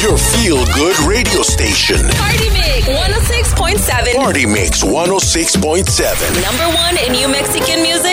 Your feel-good radio station. Party Mix 106.7. Party Mix 106.7. Number one in New Mexican music.